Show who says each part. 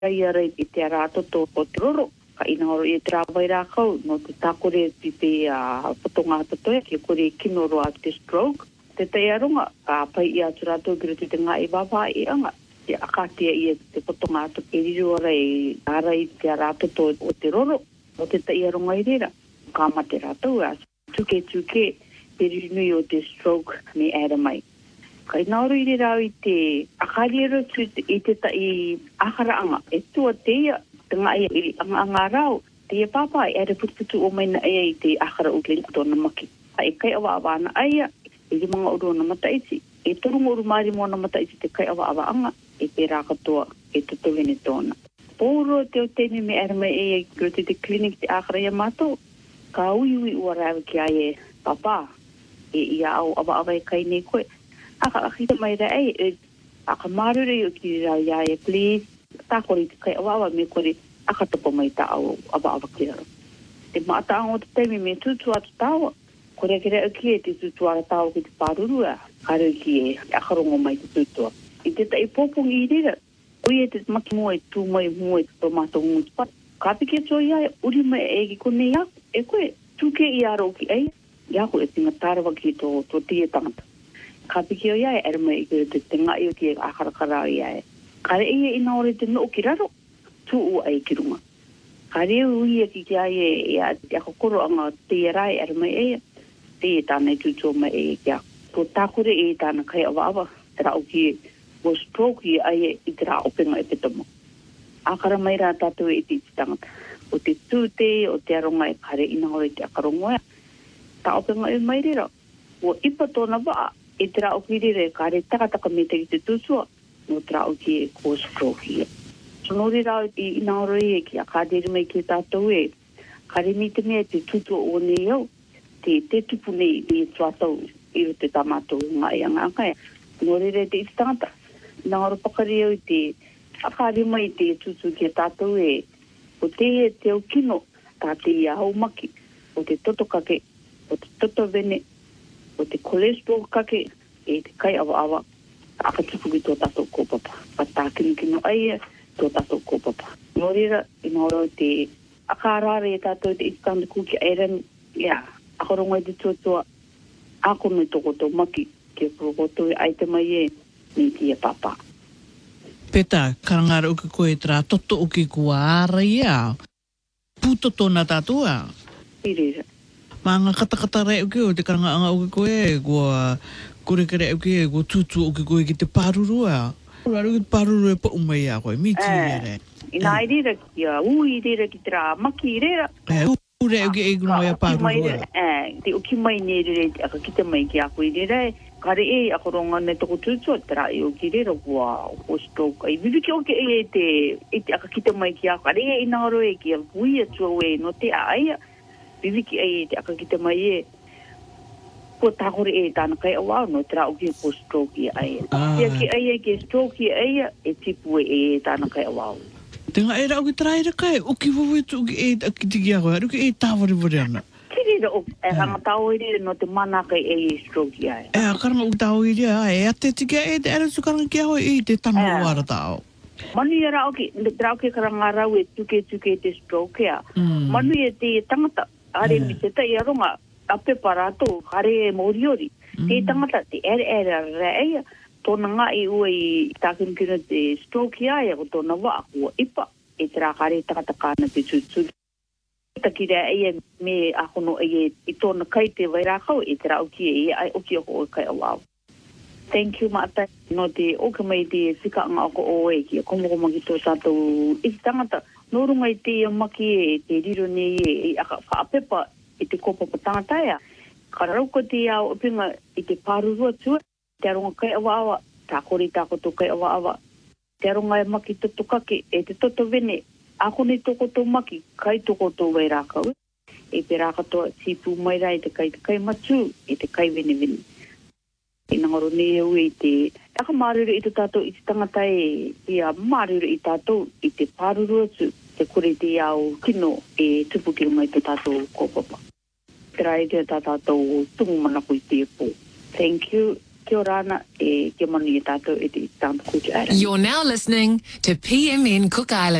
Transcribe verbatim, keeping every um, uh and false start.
Speaker 1: Ia rei i te arato tō o te roro. Ka ina oro i te rāwai rā kau, no te tākore pipe a potonga atotoe, ki kore kino roa te stroke. Te te aronga, ka pai i atu rātou kira te ngā i wawā i anga. Te akatia i te potonga atotoe, e riro rei, ara i te arato tō o te roro. O te te aronga i rera, ka mate rātou a. Tuke tuke, te rinui o te stroke me era mai. Ka ina oro i rera i te akariero i te ta i akaraanga. E tua te ia, te ngā ia i anga anga rau. Te ia papa i ere putuputu o mai na ia i te akara o kling tōna maki. E kai awa awa ana aia, e li mga oro na mataiti. E torungo uru maari mo na mataiti te kai awa awa anga. E te rākatoa, e tutawene tōna. Pōro te o teimi me ere mai e kiro te te klinik te akara ia mātou. Ka ui ui ua rāwe ki ai e papa. E ia au awa awa e kai nei koe. Aka akita mai rai e aka marure o ki rau ia e please tā kore te kai awa awa me kore aka topo mai tā au awa awa ki rau. Te maata ango te teimi me tutu atu tāua. Kore kere o ki e te tutu ara tāua ki te pārurua. Kare ki e akarongo mai te tutua. I te tai pōpungi i rira. Ui e te maki mua e tū mai mua e te tomato ngut pat. Ka pike tō ia e uri mai e ki kone ia. E koe tūke i aro ki ei. Ia koe e tinga tārawa ki tō tō tia tangata. Ka piki o ia e ere mai i te te ngai o ki e akarakara i e. Kare e ina ore te no ki raro, tu ua e ki runga. Kare ui e ki ki ai e ia te akokoro anga te rai ere mai e, te e tāna i tutua mai e kia. Tō tākore e tāna kai awa awa, te rao ki e, o stroke i ai e i te rao openga e petamo. Akara mai rā tātou e te tangata. O te tūte, o te aronga e kare ina ore te akarongoa. Tā openga e mai rira. O ipa tōna waa, e te rao ki rere, ka re takataka me te ki te tūtua, no te rao ki e ko stroke i. So no re rao i ina oro e ki a kādere mai ki tātou e, ka re mi te mea te tūtua o nei au, te te tupu nei i tuatau i ro te tamatou ngā e anga anga e. No re re te istangata, ina oro pakari au i te, a kāre mai te tūtua ki a tātou e, o te e te o kino, tā te i a hau maki, o te toto kake, o te toto vene, o te cholesterol kake, e te kai awa awa, aka tupu ki tō tātou kōpapa. Pa tā kino kino aia, tō tātou kōpapa. Nō rira, ina oro te akarare e tātou te ikanda kuki airan, ia, akarongo e te tuatua, ako me toko tō maki, ke prokoto e aite mai e, ni tia papa.
Speaker 2: Peta, karangara uki koe tra, toto uki kua ara ia, pūtoto na tātua.
Speaker 1: Irira.
Speaker 2: Mā ngā katakata rei uki o te karanga anga uki koe, kua kurekere uki e, kua tūtu uki koe ki te pārurua. Raru ki te pārurua e pa umai a koe, mi tī ere.
Speaker 1: Ina i rira ki a ui rira ki te rā maki i rira.
Speaker 2: E, ure uki e kuno e pārurua.
Speaker 1: E, te uki mai ne rira, aka kita mai ki a koe rira e. Kare e, ako ronga ne toko tūtua, te rā e uki rira, kua o stroke. I viviki oke e te, e te aka kita mai ki a koe. Kare e ina oro e ki a hui atua e no te a aia. Viviki ai te aka kita mai e, ko tākore e tāna kai awa, no te rao ki ko stroke i ai.
Speaker 2: Ah.
Speaker 1: Tia ki ai e ki stroke i ai, e tipu e e tāna kai awa.
Speaker 2: Te ngā e rao ki traira kai, uki wawitu uki e ki tiki a koe, uki e tāwari wari ana.
Speaker 1: Kirira o, e hanga tau i rira no te mana kai e e stroke i ai.
Speaker 2: E a karanga uki tāo i rea, e a te tiki a e te arasu karanga ki a hoi e te tanu wara tāo.
Speaker 1: Manu i rao ki, rao ki karanga rau e tuke tuke te stroke ea. Manu i te tangata, are mi te tai aronga, a pepa rato, hare e moriori. Te tangata, te ere ere rea, tōna ngā i ua i tākinkina te stroke ai, o tōna wā, ua ipa, e te rā hare tangata kāna te tūtūki. Taki rea e me ahono e i tōna kai te wairākau, e te rā uki e ai uki o kai awau. Thank you, Mata. No te oka mai te whika anga ako o e ki a komokoma ki tō tātou i tangata. Nō runga i te maki e, te riro nei e, i aka whaapepa i te kōpapa tangata ea. Ka rauko te ao opinga i te pārurua tua. Te aronga kai awa awa, tā kore tā koto kai awa awa. Te aronga e maki toto kake, e te toto vene. Ako nei toko tō maki, kai toko tō wai rākau. E te rākatoa tipu mai rai te kai te kai matu, e te kai vene vene. I ngaro nei au i te aka mārure i te tātou i te tangata e ia mārure i tātou i te pārurua tu te kore te au kino e tupuki mai te tātou kōpapa. Te rai te tātou tungu manako i te pō. Thank you. Kia ora ana e ke mani e tātou e te Tamakuja Island.
Speaker 3: You're now listening to P M N Cook Island.